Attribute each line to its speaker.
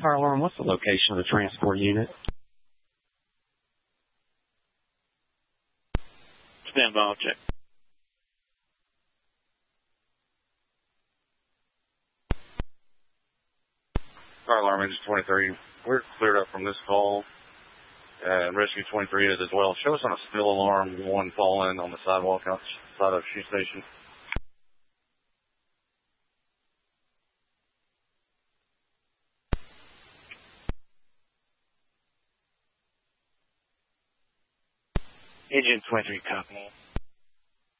Speaker 1: Fire alarm, what's the location of the transport unit?
Speaker 2: Stand by, I'll check.
Speaker 3: Fire alarm, engine 23. We're cleared up from this call. Rescue 23 is as well. Show us on a spill alarm, one falling on the sidewalk outside of Shoe Station.
Speaker 2: Engine 23, copy.